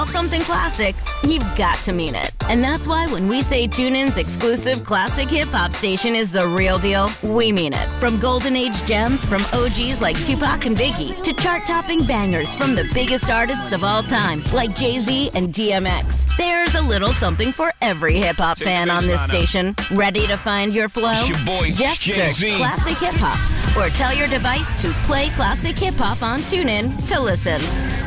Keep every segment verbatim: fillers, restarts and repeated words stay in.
something classic, you've got to mean it. And that's why when we say TuneIn's exclusive classic hip-hop station is the real deal, we mean it. From golden age gems from O Gs like Tupac and Biggie to chart-topping bangers from the biggest artists of all time like Jay-Z and D M X. There's a little something for every hip-hop fan on this station. Ready to find your flow? It's your boy, Just Jay-Z. search Classic Hip-Hop or tell your device to play Classic Hip-Hop on TuneIn to listen.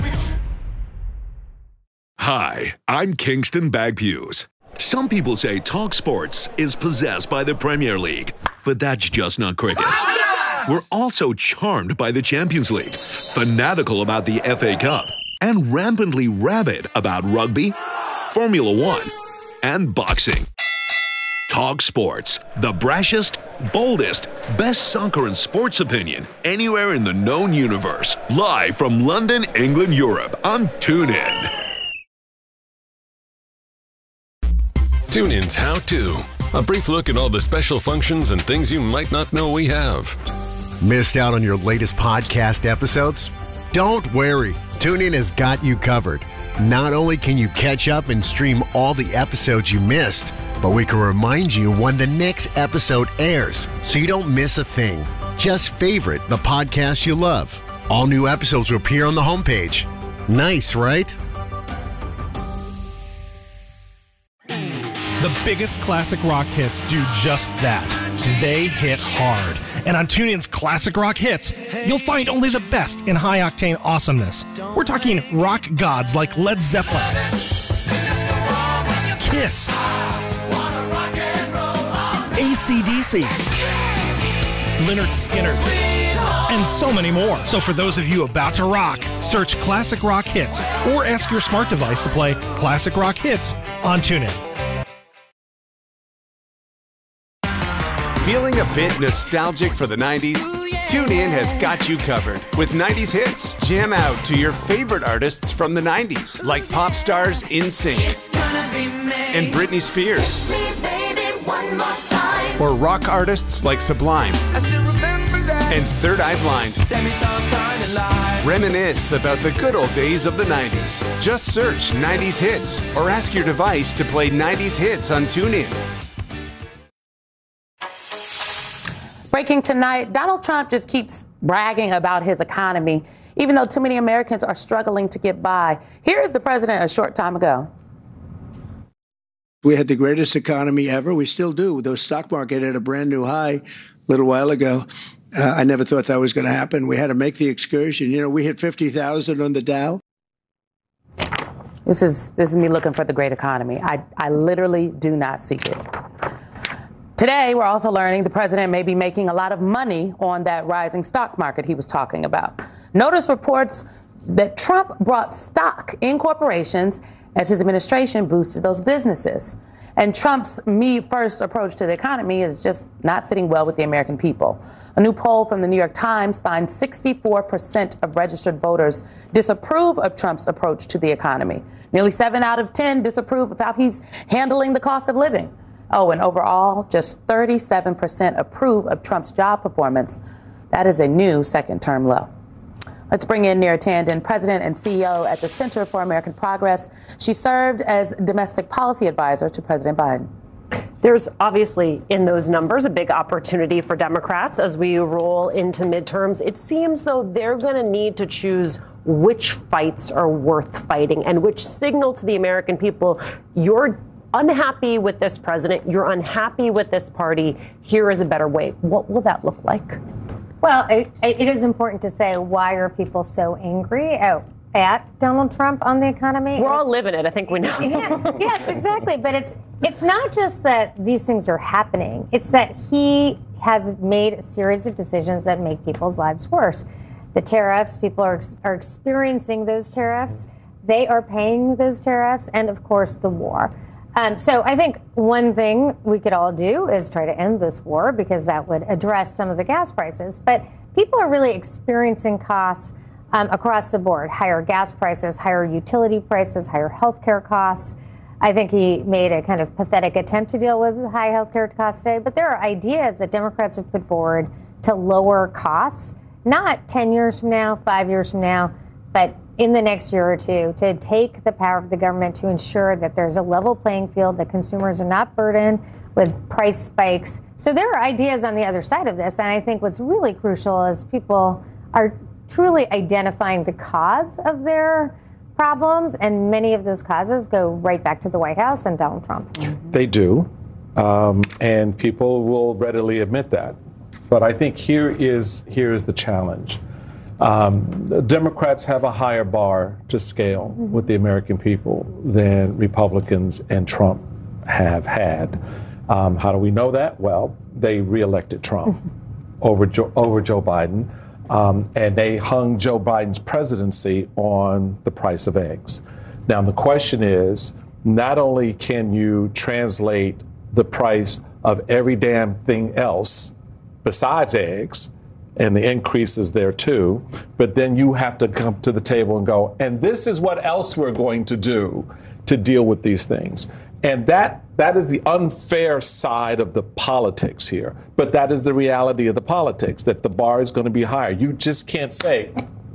Hi, I'm Kingston Bagpuse. Some people say Talk Sports is possessed by the Premier League, but that's just not cricket. We're also charmed by the Champions League, fanatical about the F A Cup, and rampantly rabid about rugby, Formula One, and boxing. Talk Sports, the brashest, boldest, best soccer and sports opinion anywhere in the known universe. Live from London, England, Europe on TuneIn. TuneIn's How To. A brief look at all the special functions and things you might not know we have. Missed out on your latest podcast episodes? Don't worry. TuneIn has got you covered. Not only can you catch up and stream all the episodes you missed, but we can remind you when the next episode airs so you don't miss a thing. Just favorite the podcast you love. All new episodes will appear on the homepage. Nice, right? The biggest classic rock hits do just that. They hit hard. And on TuneIn's Classic Rock Hits, you'll find only the best in high-octane awesomeness. We're talking rock gods like Led Zeppelin, Kiss, A C D C, Lynyrd Skynyrd, and so many more. So for those of you about to rock, search Classic Rock Hits or ask your smart device to play Classic Rock Hits on TuneIn. Feeling a bit nostalgic for the nineties? TuneIn has got you covered with nineties hits. Jam out to your favorite artists from the nineties, like pop stars NSYNC and Britney Spears, or rock artists like Sublime and Third Eye Blind. Reminisce about the good old days of the nineties. Just search nineties hits or ask your device to play nineties hits on TuneIn. Breaking tonight, Donald Trump just keeps bragging about his economy, even though too many Americans are struggling to get by. Here is the president a short time ago. We had the greatest economy ever. We still do. The stock market hit a brand new high a little while ago. Uh, I never thought that was going to happen. We had to make the excursion. You know, we hit fifty thousand on the Dow. This is this is me looking for the great economy. I, I literally do not see it. Today, we're also learning the president may be making a lot of money on that rising stock market he was talking about. Notice reports that Trump brought stock in corporations as his administration boosted those businesses. And Trump's me first approach to the economy is just not sitting well with the American people. A new poll from the New York Times finds sixty-four percent of registered voters disapprove of Trump's approach to the economy. Nearly seven out of ten disapprove of how he's handling the cost of living. Oh, and overall, just thirty-seven percent approve of Trump's job performance. That is a new second-term low. Let's bring in Neera Tanden, president and C E O at the Center for American Progress. She served as domestic policy advisor to President Biden. There's obviously in those numbers a big opportunity for Democrats as we roll into midterms. It seems though they're going to need to choose which fights are worth fighting and which signal to the American people you're unhappy with this president, you're unhappy with this party, here is a better way. What will that look like? Well, it, it is important to say, why are people so angry at, at Donald Trump on the economy? We're it's, all living it, I think we know. Yeah, yes, exactly. But it's it's not just that these things are happening. It's that he has made a series of decisions that make people's lives worse. The tariffs, people are, are experiencing those tariffs. They are paying those tariffs. And, of course, the war. Um, so I think one thing we could all do is try to end this war because that would address some of the gas prices. But people are really experiencing costs um, across the board, higher gas prices, higher utility prices, higher healthcare costs. I think he made a kind of pathetic attempt to deal with high healthcare costs today. But there are ideas that Democrats have put forward to lower costs, not ten years from now, five years from now, but in the next year or two to take the power of the government to ensure that there's a level playing field, that consumers are not burdened with price spikes. So there are ideas on the other side of this. And I think what's really crucial is people are truly identifying the cause of their problems. And many of those causes go right back to the White House and Donald Trump. They do. Um, and people will readily admit that. But I think here is here is the challenge. Um, the Democrats have a higher bar to scale mm-hmm. with the American people than Republicans and Trump have had. Um, how do we know that? Well, they reelected Trump over Joe, over Joe Biden, um, and they hung Joe Biden's presidency on the price of eggs. Now, the question is, not only can you translate the price of every damn thing else besides eggs, and the increase is there too, but then you have to come to the table and go, and this is what else we're going to do to deal with these things. And that that is the unfair side of the politics here. But that is the reality of the politics, that the bar is going to be higher. You just can't say,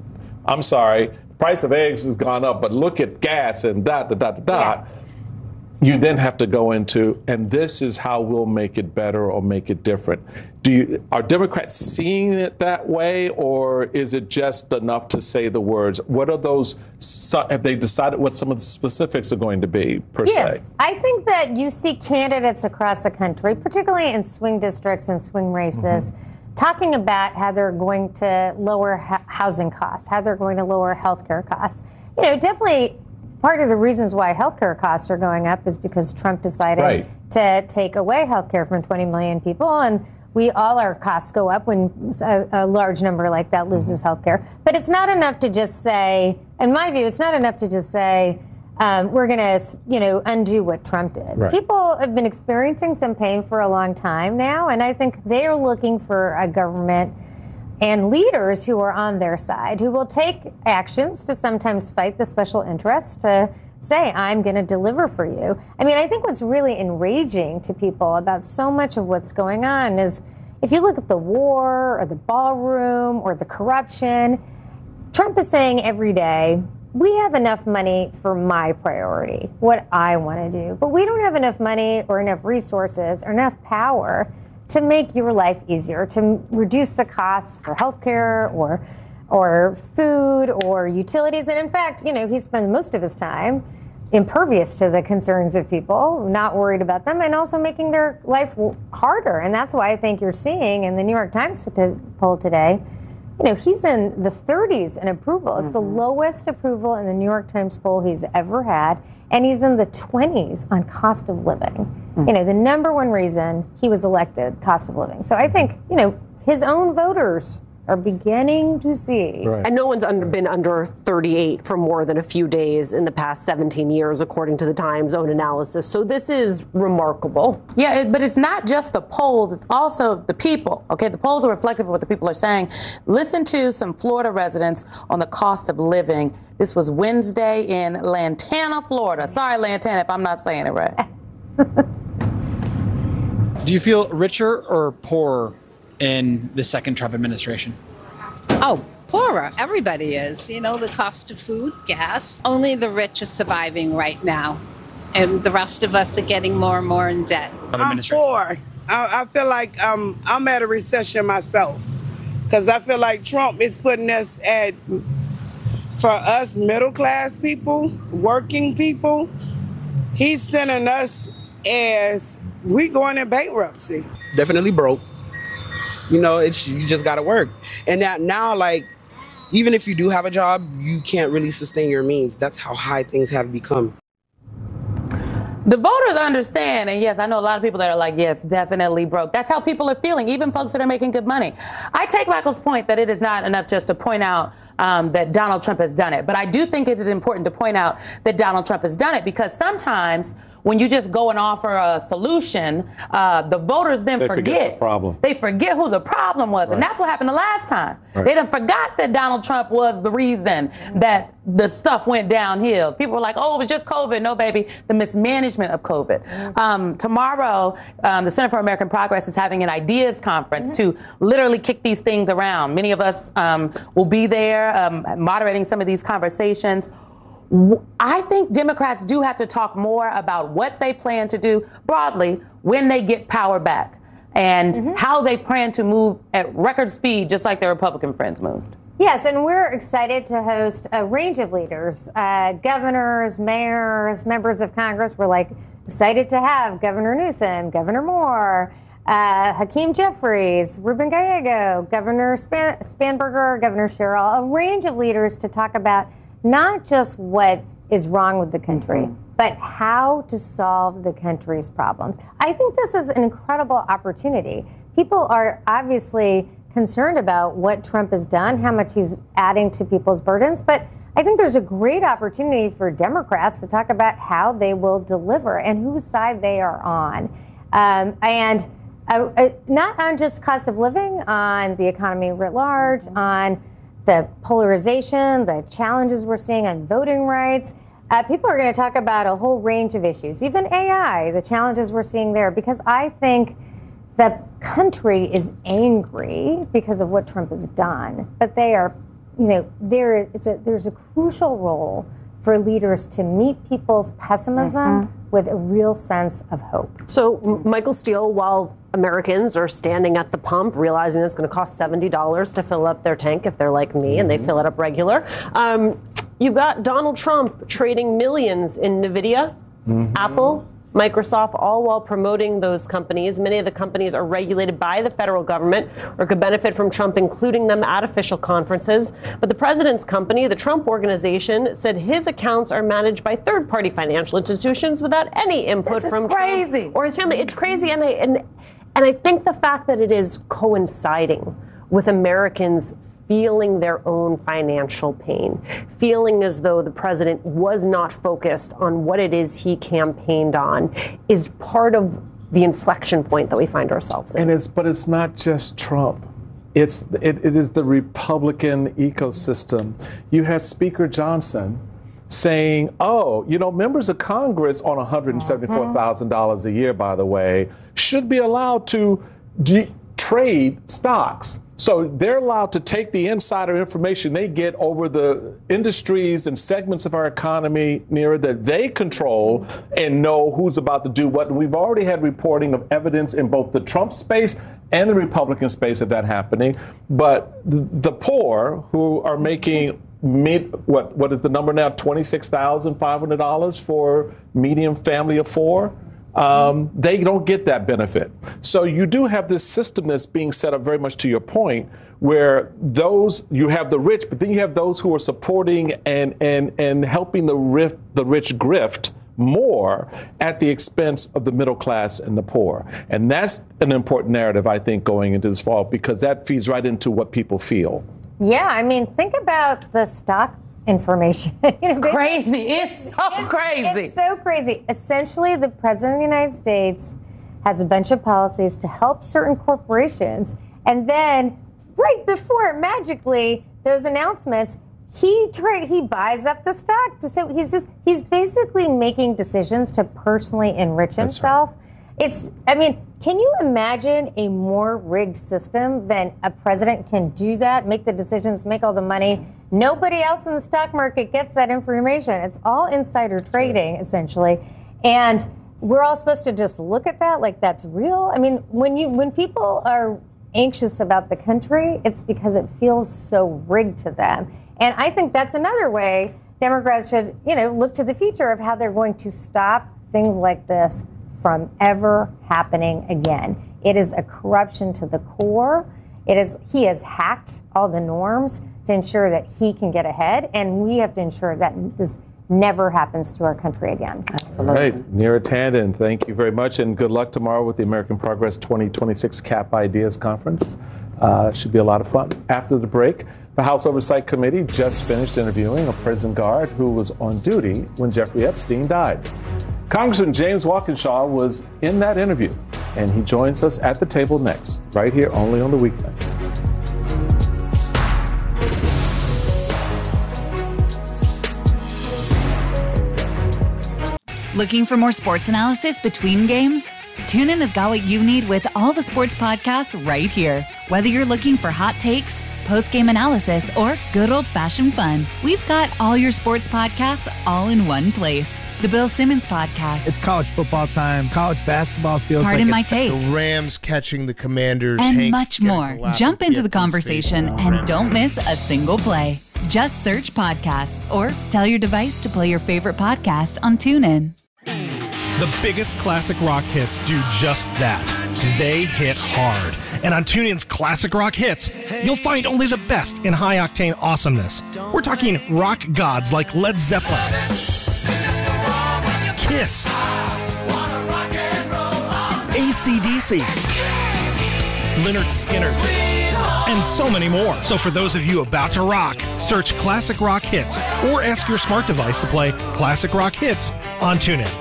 I'm sorry, the price of eggs has gone up, but look at gas and da, da, da, da, da. Yeah. You then have to go into, and this is how we'll make it better or make it different. Do you, are Democrats seeing it that way, or is it just enough to say the words? What are those, have they decided what some of the specifics are going to be, per yeah, se? I think that you see candidates across the country, particularly in swing districts and swing races, mm-hmm. talking about how they're going to lower ha- housing costs, how they're going to lower healthcare costs. You know, definitely part of the reasons why healthcare costs are going up is because Trump decided right. to take away healthcare from twenty million people, and we all, our costs go up when a, a large number like that loses mm-hmm. healthcare. But it's not enough to just say, in my view, it's not enough to just say, um, we're going to, you know, undo what Trump did. Right. People have been experiencing some pain for a long time now, and I think they are looking for a government and leaders who are on their side, who will take actions to sometimes fight the special interests, to say, I'm going to deliver for you. I mean, I think what's really enraging to people about so much of what's going on is, if you look at the war or the ballroom or the corruption, Trump is saying every day, we have enough money for my priority, what I want to do, but we don't have enough money or enough resources or enough power to make your life easier, to reduce the costs for healthcare or or food or utilities. And in fact, you know, he spends most of his time impervious to the concerns of people, not worried about them, and also making their life harder. And that's why I think you're seeing in the New York Times poll today, you know, he's in the thirties in approval. It's mm-hmm. the lowest approval in the New York Times poll he's ever had. And he's in the twenties on cost of living. Mm-hmm. You know, the number one reason he was elected, cost of living. So I think, you know, his own voters are beginning to see. Right. And no one's under, been under thirty-eight for more than a few days in the past seventeen years, according to the Times' own analysis. So this is remarkable. Yeah, it, but it's not just the polls, it's also the people. Okay, the polls are reflective of what the people are saying. Listen to some Florida residents on the cost of living. This was Wednesday in Lantana, Florida. Sorry, Lantana, if I'm not saying it right. Do you feel richer or poorer in the second Trump administration? Oh, poorer. Everybody is. You know, the cost of food, gas. Only the rich are surviving right now. And the rest of us are getting more and more in debt. I'm poor. I, I feel like um, I'm at a recession myself. Because I feel like Trump is putting us at, for us middle class people, working people, he's sending us as we going in bankruptcy. Definitely broke. You know, it's you just got to work. And that now, like, even if you do have a job, you can't really sustain your means. That's how high things have become. The voters understand, and yes, I know a lot of people that are like, yes, definitely broke. That's how people are feeling, even folks that are making good money. I take Michael's point that it is not enough just to point out um, that Donald Trump has done it. But I do think it is important to point out that Donald Trump has done it, because sometimes when you just go and offer a solution, uh, the voters then they forget. forget the problem. They forget who the problem was. Right. And that's what happened the last time. Right. They done forgot that Donald Trump was the reason that the stuff went downhill. People were like, oh, it was just COVID. No, baby, the mismanagement of COVID. Mm-hmm. Um, tomorrow, um, the Center for American Progress is having an ideas conference mm-hmm. to literally kick these things around. Many of us um, will be there. there um, moderating some of these conversations. I think Democrats do have to talk more about what they plan to do broadly when they get power back and mm-hmm. how they plan to move at record speed, just like their Republican friends moved. Yes, and we're excited to host a range of leaders, uh, governors, mayors, members of Congress. We're like excited to have Governor Newsom, Governor Moore, uh, Hakeem Jeffries, Ruben Gallego, Governor Span- Spanberger, Governor Sherrill, a range of leaders to talk about not just what is wrong with the country, mm-hmm. but how to solve the country's problems. I think this is an incredible opportunity. People are obviously concerned about what Trump has done, how much he's adding to people's burdens, but I think there's a great opportunity for Democrats to talk about how they will deliver and whose side they are on. Um, and uh, uh, not on just cost of living, on the economy writ large, on the polarization, the challenges we're seeing on voting rights. Uh, people are going to talk about a whole range of issues, even A I, the challenges we're seeing there, because I think the country is angry because of what Trump has done, but they are, you know, there it's a, there's a crucial role for leaders to meet people's pessimism mm-hmm. with a real sense of hope. So, Michael Steele, while Americans are standing at the pump, realizing it's going to cost seventy dollars to fill up their tank if they're like me mm-hmm. and they fill it up regular, um, you've got Donald Trump trading millions in NVIDIA, mm-hmm. Apple, Microsoft, all while promoting those companies. Many of the companies are regulated by the federal government or could benefit from Trump including them at official conferences. But the president's company, the Trump Organization, said his accounts are managed by third-party financial institutions without any input this from is crazy. Trump or his family. It's crazy, and I, and and I think the fact that it is coinciding with Americans feeling their own financial pain, feeling as though the president was not focused on what it is he campaigned on, is part of the inflection point that we find ourselves in. And it's, but it's not just Trump. It's it, it is the Republican ecosystem. You had Speaker Johnson saying, "Oh, you know, members of Congress on one hundred seventy-four thousand dollars a year, by the way, should be allowed to de- trade stocks." So they're allowed to take the insider information they get over the industries and segments of our economy near that they control and know who's about to do what. And we've already had reporting of evidence in both the Trump space and the Republican space of that happening. But the poor who are making mid, what what is the number now? twenty-six thousand five hundred dollars for medium family of four. Um, they don't get that benefit. So you do have this system that's being set up very much to your point, where those, you have the rich, but then you have those who are supporting and and and helping the rich, the rich grift more at the expense of the middle class and the poor. And that's an important narrative, I think, going into this fall, because that feeds right into what people feel. Yeah, I mean, think about the stock information. you know, it's crazy. It's so it's, crazy. It's so crazy. Essentially, the president of the United States has a bunch of policies to help certain corporations. And then right before, magically, those announcements, he tra- he buys up the stock. So he's just, he's basically making decisions to personally enrich That's himself. Right. It's, I mean, can you imagine a more rigged system than a president can do that, make the decisions, make all the money? Nobody else in the stock market gets that information. It's all insider trading, essentially. And we're all supposed to just look at that like that's real. I mean, when you when people are anxious about the country, it's because it feels so rigged to them. And I think that's another way Democrats should, you know, look to the future of how they're going to stop things like this from ever happening again. It is a corruption to the core. It is, he has hacked all the norms to ensure that he can get ahead, and we have to ensure that this never happens to our country again. All right, Neera Tanden, thank you very much, and good luck tomorrow with the American Progress twenty twenty-six CAP Ideas Conference. Uh, should be a lot of fun. After the break, the House Oversight Committee just finished interviewing a prison guard who was on duty when Jeffrey Epstein died. Congressman James Walkinshaw was in that interview, and he joins us at the table next, right here only on The Weeknight. Looking for more sports analysis between games? TuneIn has got what you need with all the sports podcasts right here. Whether you're looking for hot takes, post-game analysis, or good old-fashioned fun. We've got all your sports podcasts all in one place. The Bill Simmons Podcast. It's college football time. College basketball feels Pardon like my take. The Rams catching the Commanders. And Hank much more. Jump into the conversation and don't miss a single play. Just search podcasts or tell your device to play your favorite podcast on TuneIn. The biggest classic rock hits do just that. They hit hard. And on TuneIn's Classic Rock Hits, you'll find only the best in high-octane awesomeness. We're talking rock gods like Led Zeppelin, Kiss, A C D C, Lynyrd Skynyrd, and so many more. So for those of you about to rock, search Classic Rock Hits or ask your smart device to play Classic Rock Hits on TuneIn.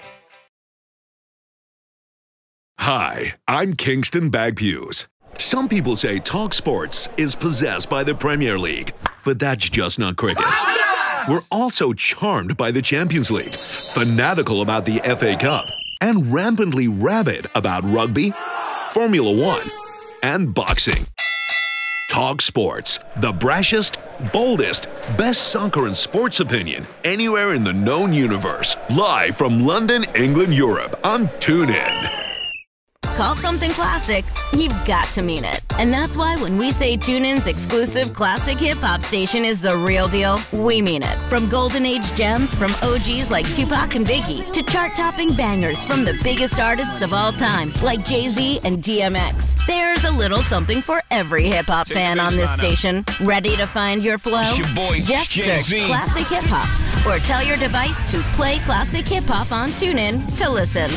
Hi, I'm Kingston Bagpuse. Some people say Talk Sports is possessed by the Premier League, but that's just not cricket. We're also charmed by the Champions League, fanatical about the F A Cup, and rampantly rabid about rugby, Formula One, and boxing. Talk Sports, the brashest, boldest, best soccer and sports opinion anywhere in the known universe. Live from London, England, Europe on TuneIn. Call something classic, you've got to mean it. And that's why when we say TuneIn's exclusive classic hip-hop station is the real deal, we mean it. From golden age gems from O Gs like Tupac and Biggie to chart-topping bangers from the biggest artists of all time like Jay-Z and D M X. There's a little something for every hip-hop fan on this station. Ready to find your flow? It's your boy, Just Jay-Z. search Classic Hip-Hop or tell your device to play Classic Hip-Hop on TuneIn to listen.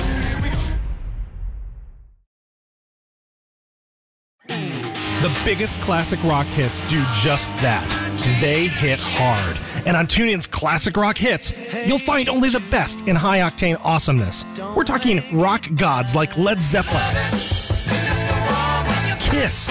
The biggest classic rock hits do just that. They hit hard. And on TuneIn's Classic Rock Hits, you'll find only the best in high-octane awesomeness. We're talking rock gods like Led Zeppelin, Kiss,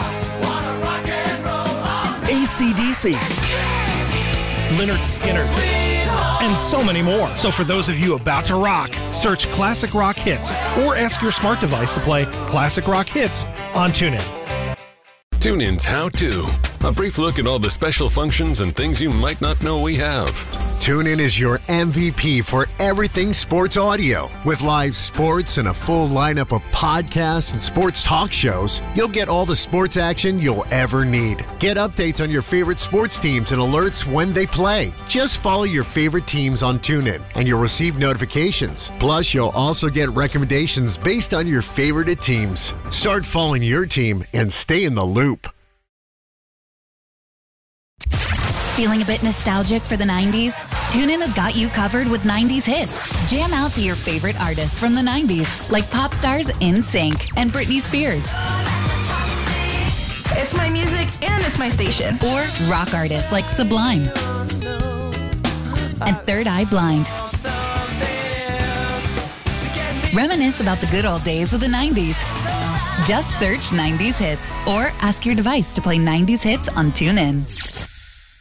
A C D C, Lynyrd Skynyrd, and so many more. So for those of you about to rock, search Classic Rock Hits or ask your smart device to play Classic Rock Hits on TuneIn. TuneIn's How To. A brief look at all the special functions and things you might not know we have. TuneIn is your M V P for everything sports audio. With live sports and a full lineup of podcasts and sports talk shows, you'll get all the sports action you'll ever need. Get updates on your favorite sports teams and alerts when they play. Just follow your favorite teams on TuneIn and you'll receive notifications. Plus, you'll also get recommendations based on your favorite teams. Start following your team and stay in the loop. Feeling a bit nostalgic for the nineties? TuneIn has got you covered with nineties hits. Jam out to your favorite artists from the nineties, like pop stars N Sync and Britney Spears. It's my music and it's my station. Or rock artists like Sublime and Third Eye Blind. Reminisce about the good old days of the nineties. Just search nineties hits or ask your device to play nineties hits on TuneIn.